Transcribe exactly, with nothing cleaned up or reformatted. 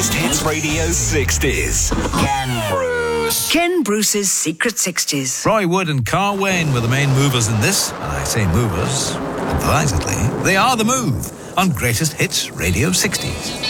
Greatest Hits Radio sixties. Ken Bruce. Ken Bruce's Secret sixties. Roy Wood and Carl Wayne were the main movers in this, and I say movers advisedly. They are the move on Greatest Hits Radio sixties.